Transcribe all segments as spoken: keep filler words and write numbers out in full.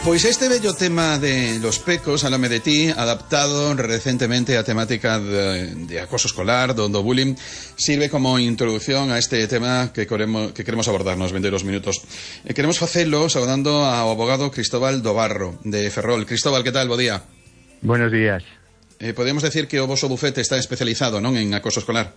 Pois este bello tema de los pecos, Háblame de ti, adaptado recentemente a temática de, de acoso escolar, do, do bullying, sirve como introducción a este tema que queremos, que queremos abordar nos vindeiros minutos. Eh, queremos facelo saudando ao abogado Cristóbal Dobarro, de Ferrol. Cristóbal, que tal? Bo día. Buenos días. Eh, podemos decir que o voso bufete está especializado, non, en acoso escolar?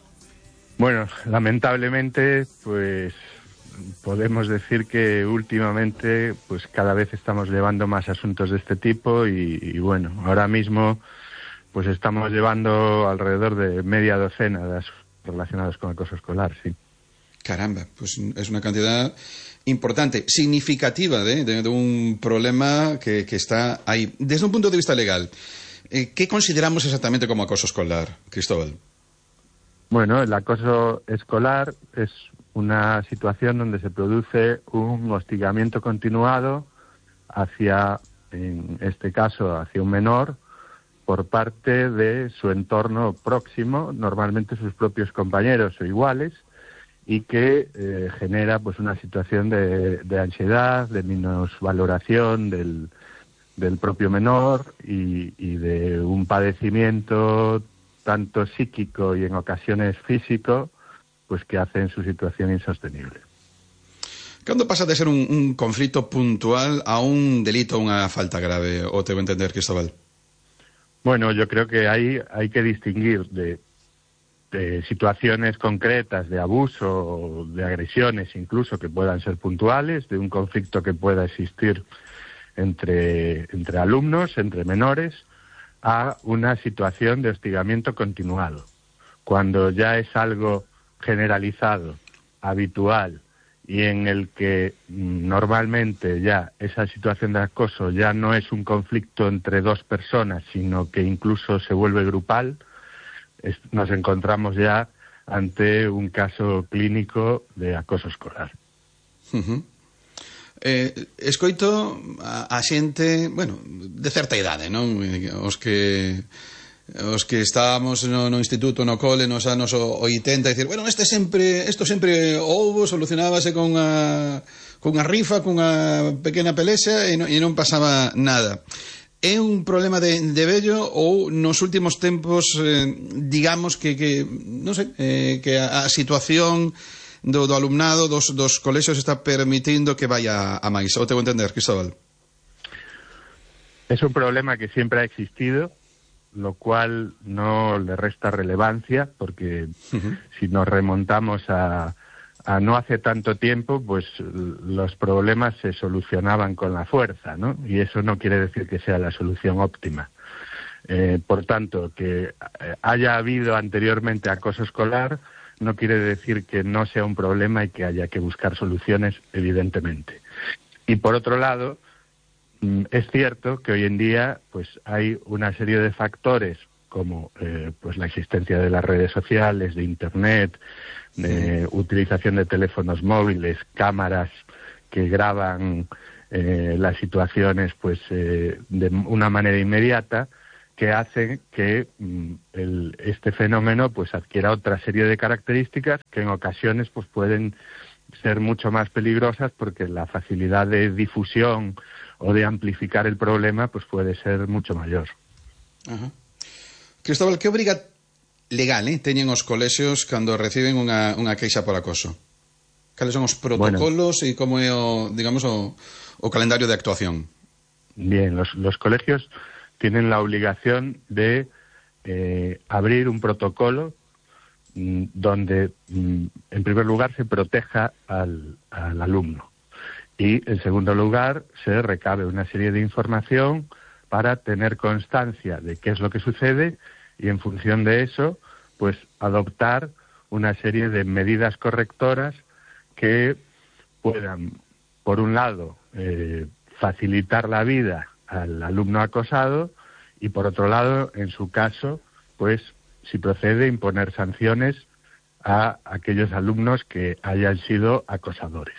Bueno, lamentablemente, pues podemos decir que últimamente pues cada vez estamos llevando más asuntos de este tipo y, y bueno, ahora mismo pues estamos llevando alrededor de media docena de asuntos relacionados con acoso escolar, sí. Caramba, pues es una cantidad importante, significativa de, de, de un problema que, que está ahí. Desde un punto de vista legal, eh, ¿qué consideramos exactamente como acoso escolar, Cristóbal? Bueno, el acoso escolar es una situación donde se produce un hostigamiento continuado hacia, en este caso, hacia un menor por parte de su entorno próximo, normalmente sus propios compañeros o iguales, y que eh, genera pues una situación de, de ansiedad, de minusvaloración del, del propio menor y, y de un padecimiento tanto psíquico y en ocasiones físico, pues que hacen su situación insostenible. Cando pasa de ser un, un conflito puntual a un delito, unha falta grave, o te voy a entender, Cristóbal? Bueno, yo creo que hay, hay que distinguir de, de situaciones concretas de abuso, de agresiones incluso que puedan ser puntuales, de un conflicto que pueda existir entre, entre alumnos, entre menores, a una situación de hostigamiento continuado. Cuando ya es algo generalizado, habitual, y en el que normalmente ya esa situación de acoso ya no es un conflicto entre dos personas, sino que incluso se vuelve grupal, es, nos encontramos ya ante un caso clínico de acoso escolar. Uh-huh. Eh, escoito a, a xente, bueno, de certa idade, non? Os que os que estábamos no, no instituto, no cole, nos anos oitenta, e dicir, bueno, este sempre, isto sempre houbo, solucionábase con a, con a rifa, con a pequena pelexa e non, e non pasaba nada. É un problema de, de vello ou nos últimos tempos, eh, digamos que, que non sei, eh, que a, a situación do, do alumnado dos, dos colexios está permitindo que vaya a máis? O te vou entender, Cristóbal? Es un problema que siempre ha existido, lo cual no le resta relevancia, porque uh-huh. si nos remontamos a, a no hace tanto tiempo, pues los problemas se solucionaban con la fuerza, ¿no? Y eso no quiere decir que sea la solución óptima. Eh, por tanto, que haya habido anteriormente acoso escolar no quiere decir que no sea un problema y que haya que buscar soluciones, evidentemente. Y por otro lado, es cierto que hoy en día pues hay una serie de factores como eh, pues la existencia de las redes sociales, de internet, de sí. utilización de teléfonos móviles, cámaras que graban eh, las situaciones pues eh, de una manera inmediata, que hacen que mm, el, este fenómeno pues adquiera otra serie de características que en ocasiones pues pueden ser mucho más peligrosas porque la facilidad de difusión o de amplificar el problema pues puede ser mucho mayor. Ajá. Cristóbal, que obriga legal eh, teñen os colexios cando reciben unha, unha queixa por acoso? Cales son os protocolos bueno, e como é o, digamos, o, o calendario de actuación? Bien, los, los colegios tienen la obligación de eh, abrir un protocolo mmm, donde, mmm, en primer lugar, se proteja al, al alumno. Y, en segundo lugar, se recabe una serie de información para tener constancia de qué es lo que sucede y, en función de eso, pues adoptar una serie de medidas correctoras que puedan, por un lado, eh, facilitar la vida al alumno acosado y, por otro lado, en su caso, pues, si procede, imponer sanciones a aquellos alumnos que hayan sido acosadores.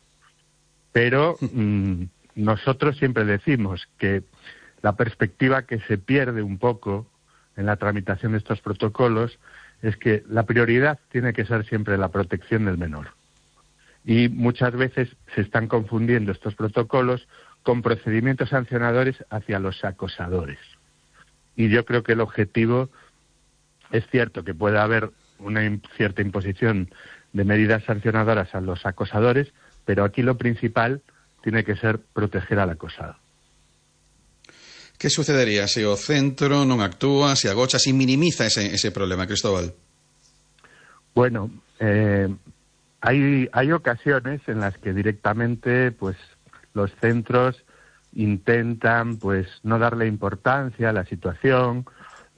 Pero mmm, nosotros siempre decimos que la perspectiva que se pierde un poco en la tramitación de estos protocolos es que la prioridad tiene que ser siempre la protección del menor. Y muchas veces se están confundiendo estos protocolos con procedimientos sancionadores hacia los acosadores. Y yo creo que el objetivo es cierto que puede haber una in- cierta imposición de medidas sancionadoras a los acosadores, pero aquí lo principal tiene que ser proteger al acosado. Que sucedería se o centro non actúa, se agocha, se minimiza ese, ese problema, Cristóbal? Bueno, eh, hay, hay ocasiones en las que directamente pues los centros intentan pues no darle importancia a la situación,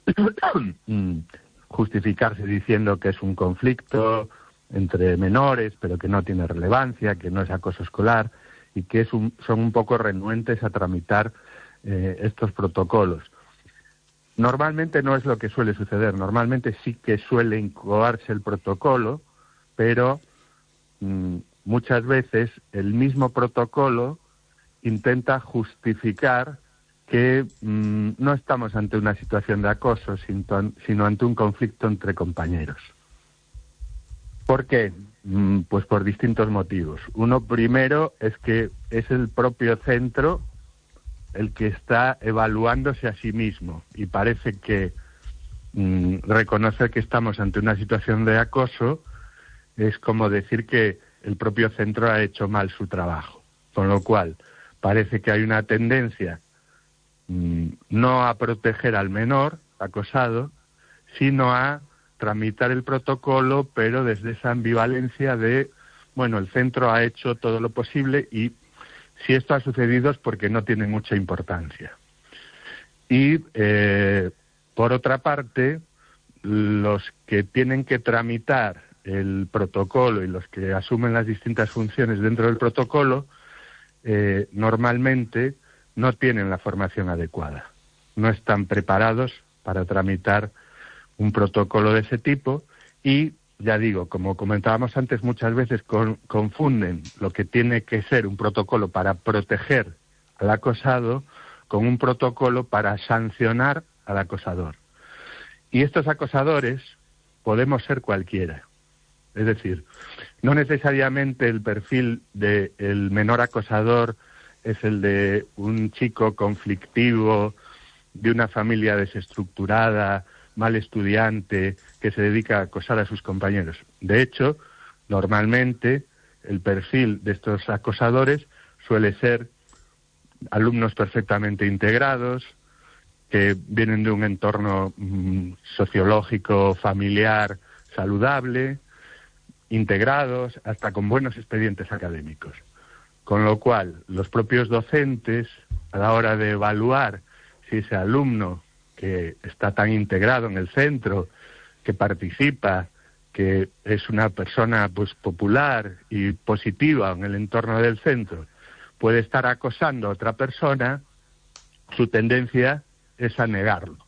justificarse diciendo que es un conflicto entre menores, pero que no tiene relevancia, que no es acoso escolar y que es un, son un poco renuentes a tramitar eh, estos protocolos. Normalmente no es lo que suele suceder, normalmente sí que suele incoarse el protocolo, pero mmm, muchas veces el mismo protocolo intenta justificar que mmm, no estamos ante una situación de acoso, sino, sino ante un conflicto entre compañeros. ¿Por qué? Mm, pues por distintos motivos. Uno primero es que es el propio centro el que está evaluándose a sí mismo y parece que mmm, reconocer que estamos ante una situación de acoso es como decir que el propio centro ha hecho mal su trabajo, con lo cual parece que hay una tendencia mmm, no a proteger al menor acosado, sino a tramitar el protocolo, pero desde esa ambivalencia de, bueno, el centro ha hecho todo lo posible y si esto ha sucedido es porque no tiene mucha importancia. Y, eh, por otra parte, los que tienen que tramitar el protocolo y los que asumen las distintas funciones dentro del protocolo, eh, normalmente no tienen la formación adecuada. No están preparados para tramitar un protocolo de ese tipo y, ya digo, como comentábamos antes, muchas veces con, confunden lo que tiene que ser un protocolo para proteger al acosado con un protocolo para sancionar al acosador. Y estos acosadores podemos ser cualquiera. Es decir, no necesariamente el perfil del menor acosador es el de un chico conflictivo, de una familia desestructurada, mal estudiante, que se dedica a acosar a sus compañeros. De hecho, normalmente el perfil de estos acosadores suele ser alumnos perfectamente integrados, que vienen de un entorno mmm, sociológico, familiar, saludable, integrados, hasta con buenos expedientes académicos. Con lo cual, los propios docentes, a la hora de evaluar si ese alumno que está tan integrado en el centro, que participa, que es una persona pues popular y positiva en el entorno del centro, puede estar acosando a otra persona, su tendencia es a negarlo.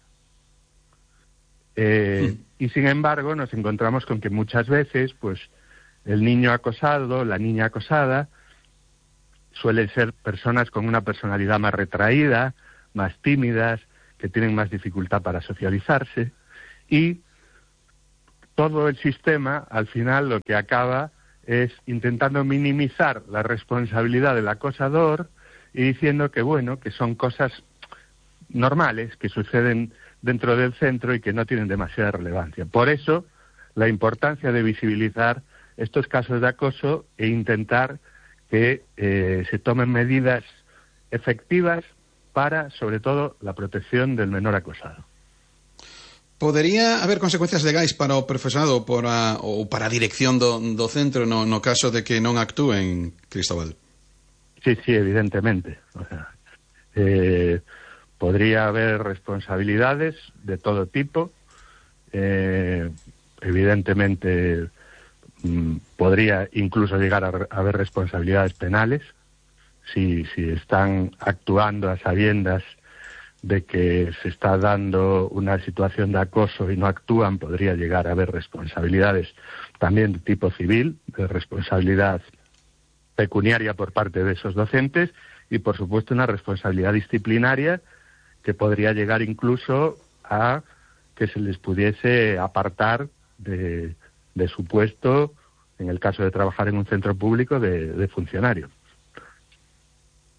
Eh, y sin embargo nos encontramos con que muchas veces pues el niño acosado, la niña acosada, suelen ser personas con una personalidad más retraída, más tímidas, que tienen más dificultad para socializarse, y todo el sistema al final lo que acaba es intentando minimizar la responsabilidad del acosador y diciendo que bueno, que son cosas normales que suceden dentro del centro y que no tienen demasiada relevancia. Por eso, la importancia de visibilizar estos casos de acoso e intentar que eh, se tomen medidas efectivas para, sobre todo, la protección del menor acosado. Podería haber consecuencias legais para o profesorado para, ou para a dirección do, do centro no, no caso de que non actúen, Cristóbal? Sí, sí, evidentemente. O sea, eh, podría haber responsabilidades de todo tipo. Eh, evidentemente, mmm, podría incluso llegar a, a haber responsabilidades penales si, si están actuando a sabiendas de que se está dando una situación de acoso y no actúan, podría llegar a haber responsabilidades también de tipo civil, de responsabilidad pecuniaria por parte de esos docentes y, por supuesto, una responsabilidad disciplinaria que podría llegar incluso a que se les pudiese apartar de, de su puesto, en el caso de trabajar en un centro público, de, de funcionario.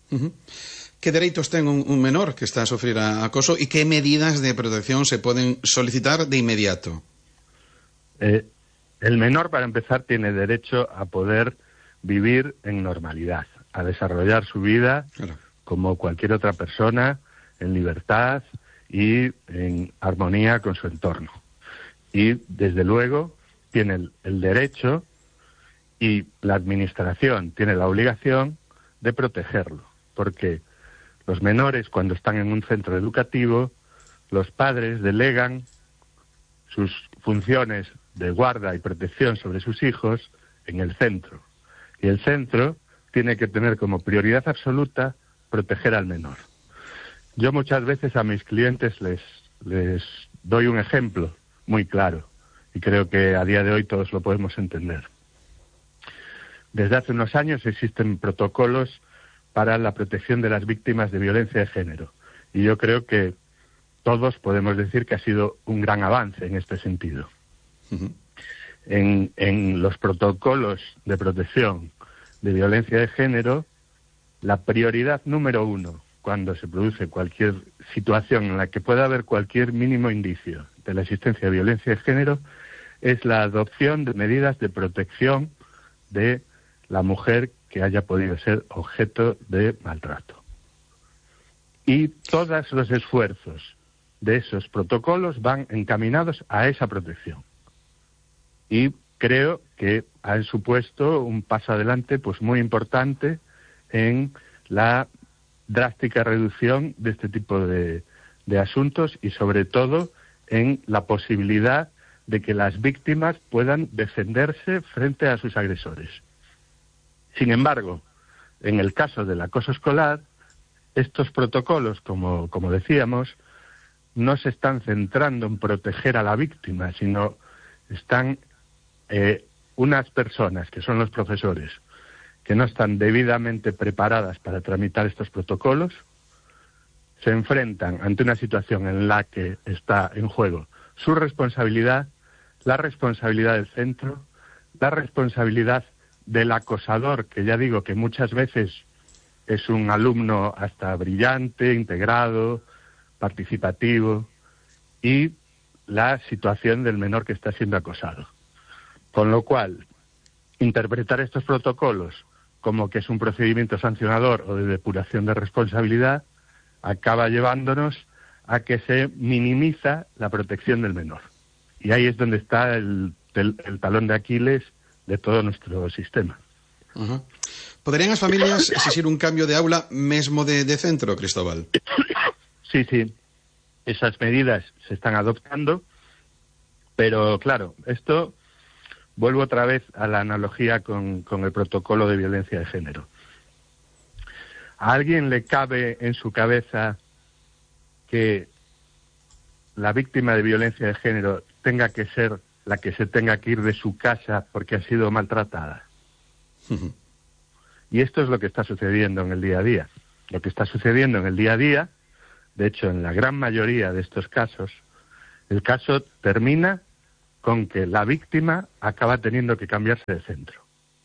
Uh-huh. ¿Qué dereitos ten un, un menor que está a sufrir acoso y qué medidas de protección se pueden solicitar de inmediato? Eh, el menor, para empezar, tiene derecho a poder vivir en normalidad, a desarrollar su vida claro. como cualquier otra persona, en libertad y en armonía con su entorno. Y, desde luego, tiene el, el derecho y la administración tiene la obligación de protegerlo, porque los menores, cuando están en un centro educativo, los padres delegan sus funciones de guarda y protección sobre sus hijos en el centro. Y el centro tiene que tener como prioridad absoluta proteger al menor. Yo muchas veces a mis clientes les, les doy un ejemplo muy claro, y creo que a día de hoy todos lo podemos entender. Desde hace unos años existen protocolos para la protección de las víctimas de violencia de género, y yo creo que todos podemos decir que ha sido un gran avance en este sentido. Uh-huh. En, en los protocolos de protección de violencia de género, la prioridad número uno, cuando se produce cualquier situación en la que pueda haber cualquier mínimo indicio de la existencia de violencia de género, es la adopción de medidas de protección de la mujer que haya podido ser objeto de maltrato. Y todos los esfuerzos de esos protocolos van encaminados a esa protección. Y creo que han supuesto un paso adelante pues muy importante en la drástica reducción de este tipo de, de asuntos y sobre todo en la posibilidad de que las víctimas puedan defenderse frente a sus agresores. Sin embargo, en el caso del acoso escolar, estos protocolos, como, como decíamos, no se están centrando en proteger a la víctima, sino están eh, unas personas, que son los profesores, que no están debidamente preparadas para tramitar estos protocolos, se enfrentan ante una situación en la que está en juego su responsabilidad, la responsabilidad del centro, la responsabilidad del acosador, que ya digo que muchas veces es un alumno hasta brillante, integrado, participativo, y la situación del menor que está siendo acosado. Con lo cual, interpretar estos protocolos como que es un procedimiento sancionador o de depuración de responsabilidad acaba llevándonos a que se minimiza la protección del menor. Y ahí es donde está el, el, el talón de Aquiles de todo nuestro sistema. Uh-huh. Poderían as familias exixir un cambio de aula mesmo de, de centro, Cristóbal? Sí, sí. Esas medidas se están adoptando, pero claro, esto, vuelvo otra vez a la analogía con, con el protocolo de violencia de género. ¿A alguien le cabe en su cabeza que la víctima de violencia de género tenga que ser la que se tenga que ir de su casa porque ha sido maltratada? Uh-huh. Y esto es lo que está sucediendo en el día a día. Lo que está sucediendo en el día a día, de hecho, en la gran mayoría de estos casos, el caso termina con que la víctima acaba teniendo que cambiarse de centro.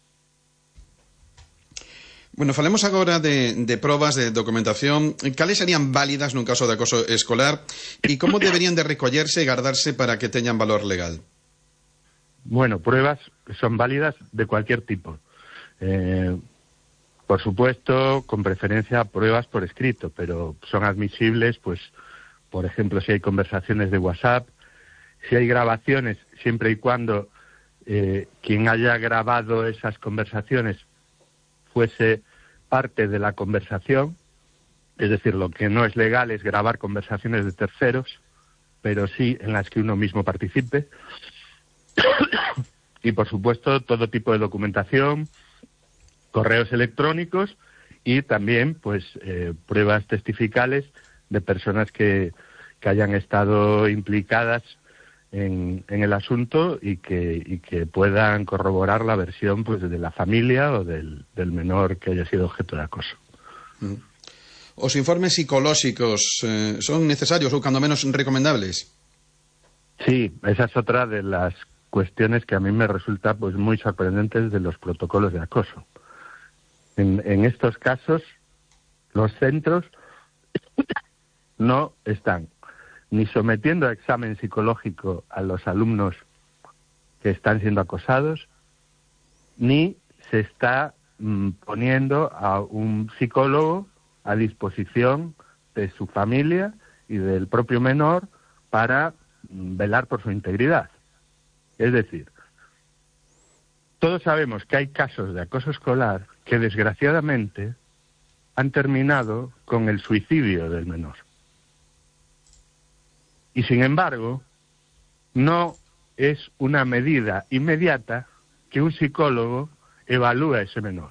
Bueno, falemos agora de, de probas, de documentación. Cales serían válidas nun caso de acoso escolar e como deberían de recollerse e guardarse para que teñan valor legal? Bueno, pruebas que son válidas de cualquier tipo. Eh, por supuesto, con preferencia pruebas por escrito, pero son admisibles, pues, por ejemplo, si hay conversaciones de WhatsApp, si hay grabaciones, siempre y cuando eh, quien haya grabado esas conversaciones fuese parte de la conversación, es decir, lo que no es legal es grabar conversaciones de terceros, pero sí en las que uno mismo participe. Y, por supuesto, todo tipo de documentación, correos electrónicos y también, pues, eh, pruebas testificales de personas que, que hayan estado implicadas en, en el asunto y que, y que puedan corroborar la versión, pues, de la familia o del, del menor que haya sido objeto de acoso. Mm. Os informes psicolóxicos eh, son necesarios ou cando menos recomendables? Sí, esa es otra de las cuestiones que a mí me resulta pues muy sorprendentes de los protocolos de acoso. En, en estos casos los centros no están ni sometiendo a examen psicológico a los alumnos que están siendo acosados, ni se está mm, poniendo a un psicólogo a disposición de su familia y del propio menor para mm, velar por su integridad. Es decir, todos sabemos que hay casos de acoso escolar que desgraciadamente han terminado con el suicidio del menor. Y sin embargo, no es una medida inmediata que un psicólogo evalúe a ese menor.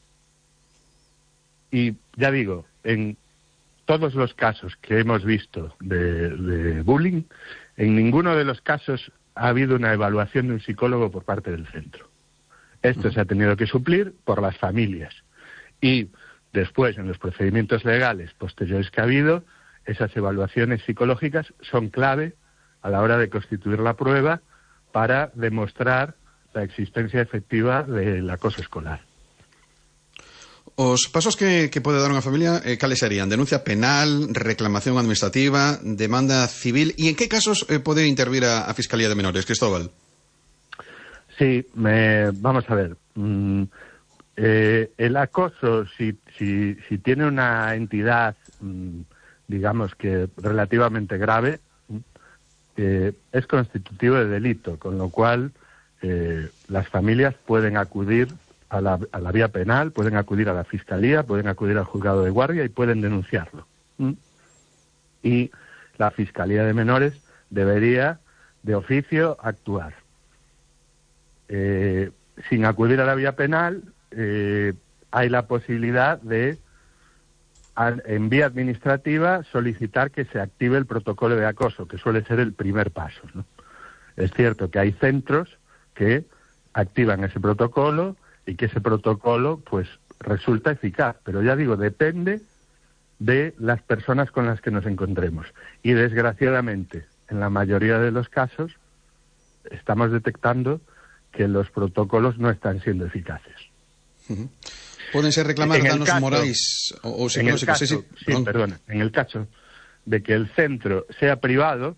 Y ya digo, en todos los casos que hemos visto de, de bullying, en ninguno de los casos ha habido una evaluación de un psicólogo por parte del centro. Esto uh-huh. se ha tenido que suplir por las familias. Y después, en los procedimientos legales posteriores que ha habido, esas evaluaciones psicológicas son clave a la hora de constituir la prueba para demostrar la existencia efectiva del acoso escolar. Os pasos que, que pode dar unha familia, eh, cales serían? Denuncia penal, reclamación administrativa, demanda civil, e en que casos eh, pode intervir a, a Fiscalía de Menores, Cristóbal? Sí, me, vamos a ver. Mm, eh, el acoso, si, si, si tiene una entidad, mm, digamos que relativamente grave, eh, es constitutivo de delito, con lo cual eh, las familias pueden acudir a la, a la vía penal, pueden acudir a la Fiscalía, pueden acudir al juzgado de guardia y pueden denunciarlo. ¿Mm? Y la Fiscalía de Menores debería, de oficio, actuar. Eh, sin acudir a la vía penal, eh, hay la posibilidad de, en vía administrativa, solicitar que se active el protocolo de acoso, que suele ser el primer paso, ¿no? Es cierto que hay centros que activan ese protocolo y que ese protocolo pues resulta eficaz, pero ya digo, depende de las personas con las que nos encontremos. Y desgraciadamente, en la mayoría de los casos, estamos detectando que los protocolos no están siendo eficaces. Uh-huh. Poden ser reclamar danos caso, morais ou psicológicos. Caso, sí, sí, sí, perdona, en el caso de que el centro sea privado,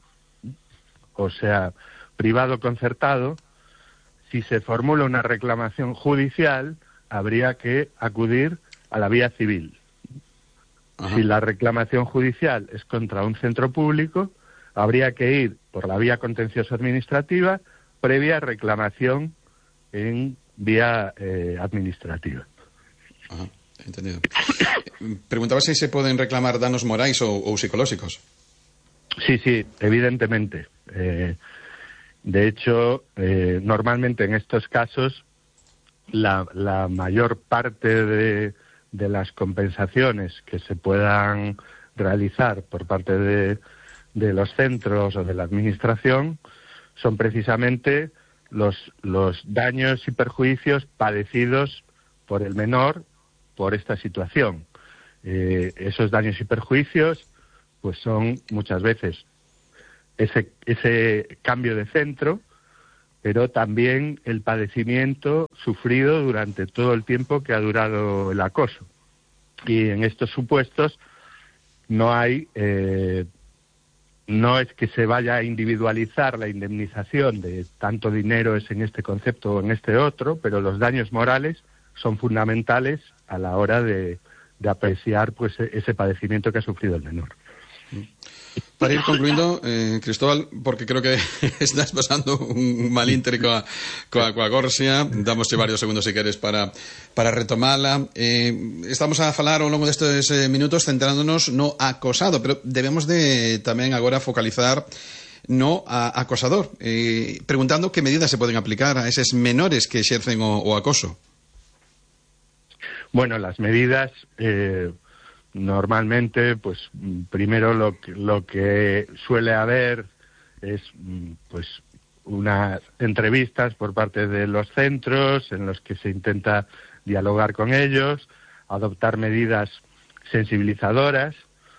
o sea, privado concertado, si se formula una reclamación judicial, habría que acudir a la vía civil. Ajá. Si la reclamación judicial es contra un centro público, habría que ir por la vía contencioso administrativa previa reclamación en vía eh, administrativa. Ajá, entendido. Preguntaba se se poden reclamar danos morais ou, ou psicolóxicos. Sí, sí, evidentemente. Eh, de hecho, eh, normalmente en estos casos, la, la mayor parte de, de las compensaciones que se puedan realizar por parte de, de los centros o de la administración son precisamente los, los daños y perjuicios padecidos por el menor por esta situación. Eh, esos daños y perjuicios pues son muchas veces ese, ese cambio de centro, pero también el padecimiento sufrido durante todo el tiempo que ha durado el acoso. Y en estos supuestos no hay, eh, no es que se vaya a individualizar la indemnización de tanto dinero es en este concepto o en este otro, pero los daños morales son fundamentales a la hora de, de apreciar pues ese padecimiento que ha sufrido el menor. Para ir concluindo, eh, Cristóbal, porque creo que estás pasando un mal inter coa, coa, coa Gorsia, damosche varios segundos se queres para, para retomala. Eh, estamos a falar ao longo destes eh, minutos centrándonos no acosado, pero debemos de tamén agora focalizar no a, acosador, eh, preguntando que medidas se poden aplicar a eses menores que exercen o, o acoso. Bueno, las medidas... Eh... Normalmente, pues primero lo que, lo que suele haber es pues unas entrevistas por parte de los centros en los que se intenta dialogar con ellos, adoptar medidas sensibilizadoras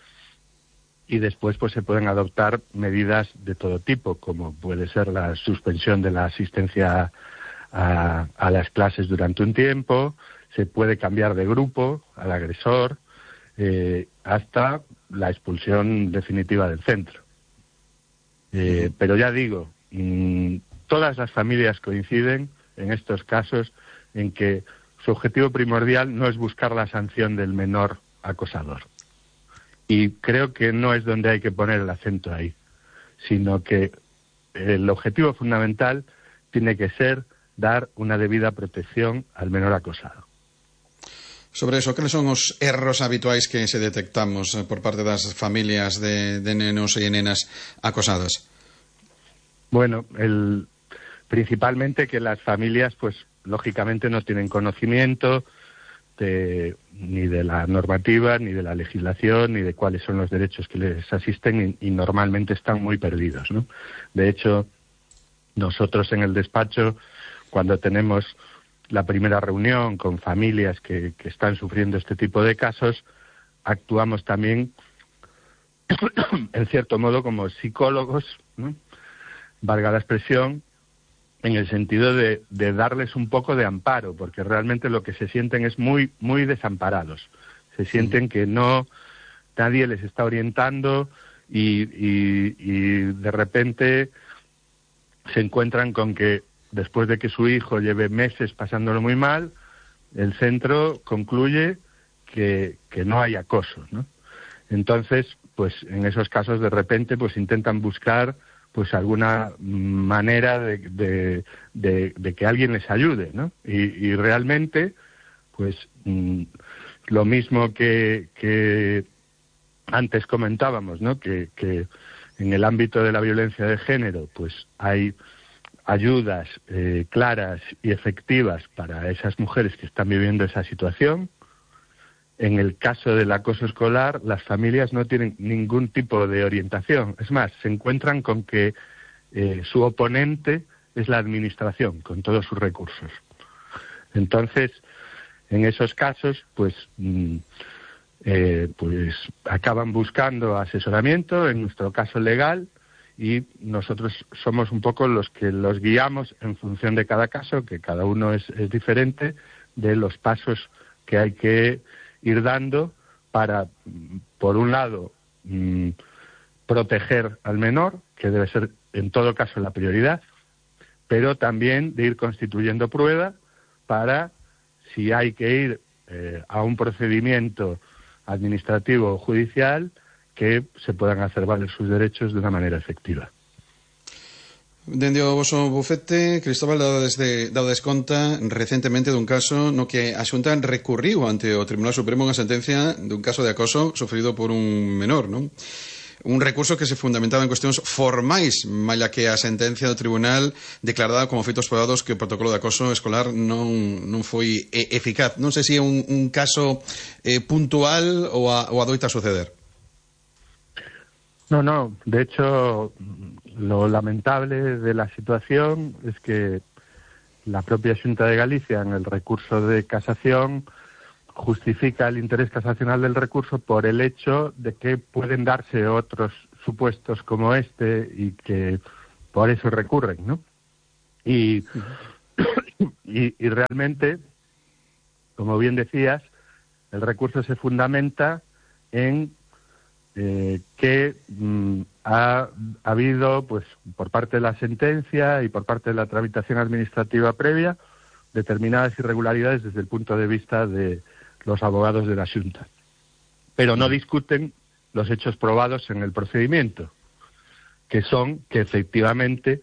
y después pues se pueden adoptar medidas de todo tipo, como puede ser la suspensión de la asistencia a, a las clases durante un tiempo, se puede cambiar de grupo al agresor. eh, hasta la expulsión definitiva del centro. Eh, uh-huh. Pero ya digo, mmm, todas las familias coinciden en estos casos en que su objetivo primordial no es buscar la sanción del menor acosador. Y creo que no es donde hay que poner el acento ahí, sino que el objetivo fundamental tiene que ser dar una debida protección al menor acosado. Sobre eso, ¿cuáles son os erros habituais que se detectamos por parte das familias de, de nenos e nenas acosadas? Bueno, el, principalmente que las familias, pues, lógicamente no tienen conocimiento de, ni de la normativa, ni de la legislación, ni de cuáles son los derechos que les asisten y, y normalmente están muy perdidos, ¿no? De hecho, nosotros en el despacho, cuando tenemos la primera reunión con familias que, que están sufriendo este tipo de casos, actuamos también, en cierto modo, como psicólogos, ¿no? Valga la expresión, en el sentido de, de darles un poco de amparo, porque realmente lo que se sienten es muy, muy desamparados. Se sienten que no, nadie les está orientando y, y, y de repente se encuentran con que después de que su hijo lleve meses pasándolo muy mal, el centro concluye que, que no hay acoso, ¿no? Entonces, pues en esos casos de repente pues intentan buscar pues alguna manera de, de, de, de que alguien les ayude, ¿no? Y, y realmente, pues mmm, lo mismo que, que antes comentábamos, ¿no? Que, que en el ámbito de la violencia de género, pues hay ayudas eh, claras y efectivas para esas mujeres que están viviendo esa situación. En el caso del acoso escolar, las familias no tienen ningún tipo de orientación. Es más, se encuentran con que eh, su oponente es la administración, con todos sus recursos. Entonces, en esos casos, pues, mm, eh, pues acaban buscando asesoramiento, en nuestro caso legal, y nosotros somos un poco los que los guiamos en función de cada caso, que cada uno es, es diferente, de los pasos que hay que ir dando para, por un lado, mmm, proteger al menor, que debe ser en todo caso la prioridad, pero también de ir constituyendo prueba para, si hay que ir eh, a un procedimiento administrativo o judicial, que se puedan hacer valer sus derechos de una manera efectiva. Dende o voso bufete, Cristóbal, dades, de, dades conta recentemente dun caso no que a Xunta recurriu ante o Tribunal Supremo unha sentencia dun caso de acoso sofrido por un menor, non? Un recurso que se fundamentaba en cuestións formais, malla que a sentencia do tribunal declarada como feitos probados que o protocolo de acoso escolar non, non foi eficaz. Non sei se é un, un caso eh, puntual ou, a, ou adoita suceder. No, no, de hecho, lo lamentable de la situación es que la propia Xunta de Galicia, en el recurso de casación, justifica el interés casacional del recurso por el hecho de que pueden darse otros supuestos como este y que por eso recurren, ¿no? Y, y, y realmente, como bien decías, el recurso se fundamenta en Eh, que mm, ha, ha habido, pues, por parte de la sentencia y por parte de la tramitación administrativa previa, determinadas irregularidades desde el punto de vista de los abogados de la Xunta. Pero no discuten los hechos probados en el procedimiento, que son que efectivamente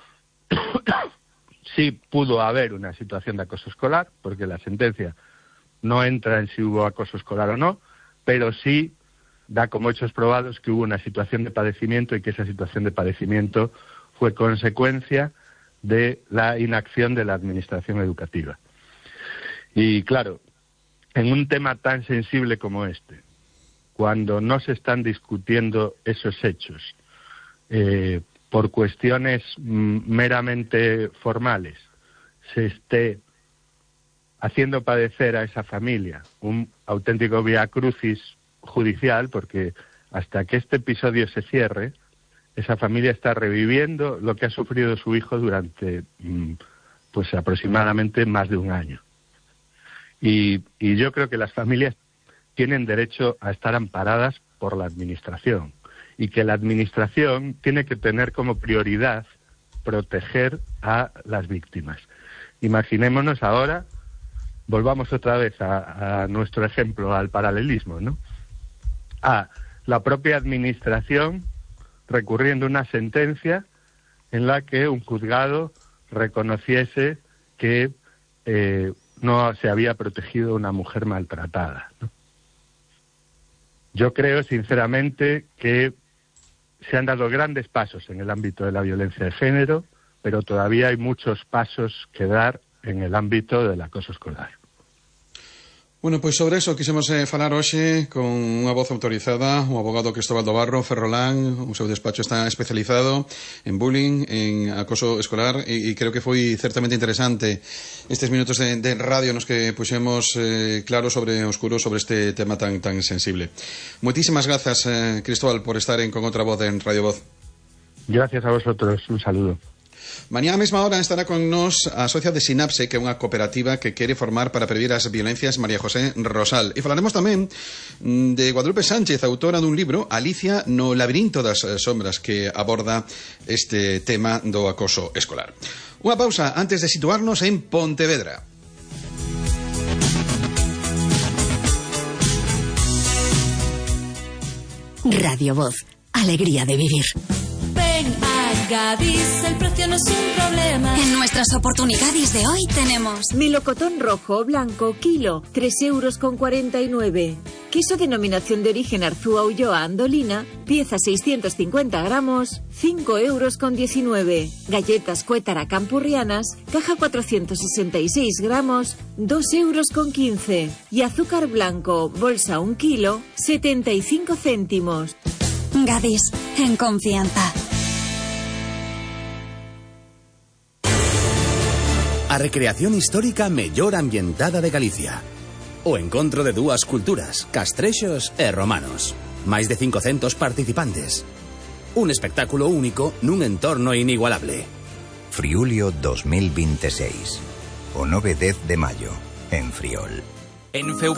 sí pudo haber una situación de acoso escolar, porque la sentencia no entra en si hubo acoso escolar o no, pero sí da como hechos probados que hubo una situación de padecimiento y que esa situación de padecimiento fue consecuencia de la inacción de la administración educativa. Y claro, en un tema tan sensible como este, cuando no se están discutiendo esos hechos eh, por cuestiones mm, meramente formales, se esté haciendo padecer a esa familia un auténtico vía crucis judicial, porque hasta que este episodio se cierre, esa familia está reviviendo lo que ha sufrido su hijo durante pues aproximadamente más de un año. Y, y yo creo que las familias tienen derecho a estar amparadas por la Administración y que la Administración tiene que tener como prioridad proteger a las víctimas. Imaginémonos ahora, volvamos otra vez a, a nuestro ejemplo, al paralelismo, ¿no? A la propia Administración recurriendo a una sentencia en la que un juzgado reconociese que eh, no se había protegido a una mujer maltratada, ¿no? Yo creo, sinceramente, que se han dado grandes pasos en el ámbito de la violencia de género, pero todavía hay muchos pasos que dar en el ámbito del acoso escolar. Bueno, pois sobre eso quixemos eh, falar hoxe con unha voz autorizada, o abogado Cristóbal Dobarro, Ferrolán. O seu despacho está especializado en bullying, en acoso escolar, e, e creo que foi certamente interesante estes minutos de, de radio nos que puxemos eh, claro sobre oscuro sobre este tema tan tan sensible. Moitísimas grazas, eh, Cristóbal, por estar en Con Outra Voz en Radio Voz. Gracias a vosotros, un saludo. Mañá a mesma hora estará con nos a socia de Sinapse, que é unha cooperativa que quere formar para prevenir as violencias, María José Rosal. E falaremos tamén de Guadalupe Sánchez, autora dun libro, Alicia no labirinto das sombras, que aborda este tema do acoso escolar. Unha pausa antes de situarnos en Pontevedra. Radio Voz, alegría de vivir. Ven a Gadis, el precio no es un problema. En nuestras oportunidades de hoy tenemos melocotón rojo o blanco, kilo, tres euros con cuarenta y nueve. Queso denominación de origen Arzúa Ulloa Andolina, pieza seiscientos cincuenta gramos, cinco euros con diecinueve. Galletas Cuétara Campurrianas, caja cuatrocientos sesenta y seis gramos, dos euros con quince. Y azúcar blanco, bolsa un kilo, setenta y cinco céntimos. Gadis, en confianza. A recreación histórica mellor ambientada de Galicia. O encontro de dúas culturas, castrexos e romanos. Máis de cincocentos participantes. Un espectáculo único nun entorno inigualable. Friulio dos mil veintiséis. O nove e dez de maio, en Friol. En Feu